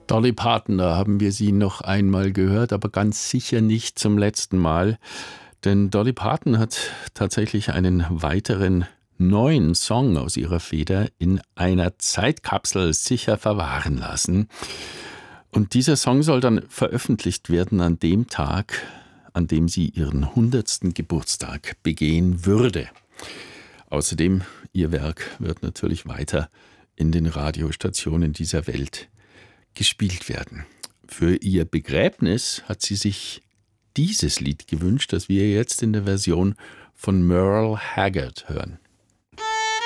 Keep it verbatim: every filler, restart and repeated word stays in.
Dolly Parton, da haben wir sie noch einmal gehört, aber ganz sicher nicht zum letzten Mal. Denn Dolly Parton hat tatsächlich einen weiteren neuen Song aus ihrer Feder in einer Zeitkapsel sicher verwahren lassen. Und dieser Song soll dann veröffentlicht werden an dem Tag, an dem sie ihren hundertsten Geburtstag begehen würde. Außerdem, ihr Werk wird natürlich weiter in den Radiostationen dieser Welt gespielt werden. Für ihr Begräbnis hat sie sich dieses Lied gewünscht, das wir jetzt in der Version von Merle Haggard hören.